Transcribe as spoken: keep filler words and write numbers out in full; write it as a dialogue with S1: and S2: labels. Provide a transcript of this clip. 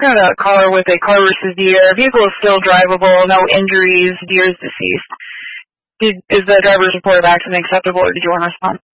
S1: got a caller with a car versus deer. Vehicle is still drivable, no injuries, deer is deceased. Did, is the driver's report of accident acceptable, or did you want to respond?